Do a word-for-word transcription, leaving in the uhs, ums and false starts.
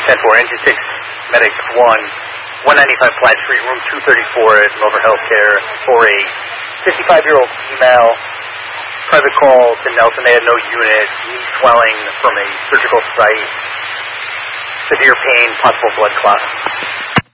ten four, N G six, Medic one, one ninety-five Platt Street, room two thirty-four at Nova Healthcare for a fifty-five-year-old female. Private call to Nelson. They had no unit, knee swelling from a surgical site, severe pain, possible blood clot.